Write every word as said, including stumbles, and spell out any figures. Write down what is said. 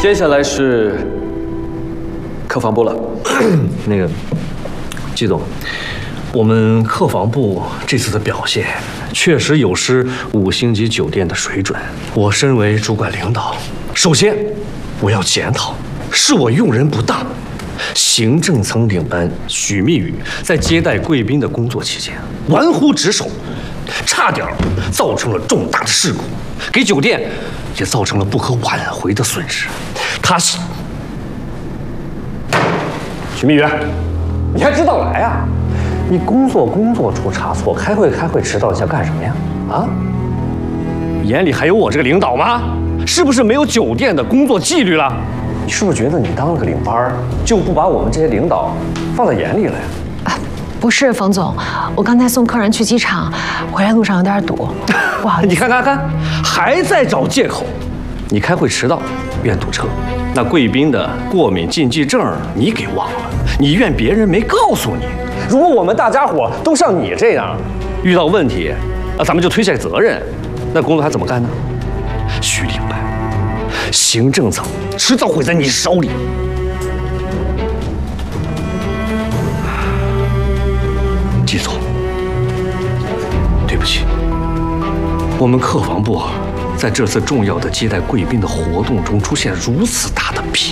接下来是客房部了。 那个，季总，我们客房部这次的表现确实有失五星级酒店的水准。我身为主管领导，首先我要检讨，是我用人不当。行政层领班许密宇在接待贵宾的工作期间玩忽职守，差点造成了重大的事故，给酒店也造成了不可挽回的损失。他是许密宇，你还知道来啊？你工作工作出差错，开会开会迟到，你想干什么呀？啊？眼里还有我这个领导吗？是不是没有酒店的工作纪律了？你是不是觉得你当了个领班，就不把我们这些领导放在眼里了呀？ 啊，不是，冯总，我刚才送客人去机场，回来路上有点堵，不好意思。 你看看看，还在找借口。你开会迟到，怨堵车；那贵宾的过敏禁忌症你给忘了，你怨别人没告诉你。如果我们大家伙都像你这样，遇到问题，那咱们就推卸责任，那工作还怎么干呢？徐领班，行政层迟早会在你手里。季总，对不起，我们客房部在这次重要的接待贵宾的活动中出现如此大的纰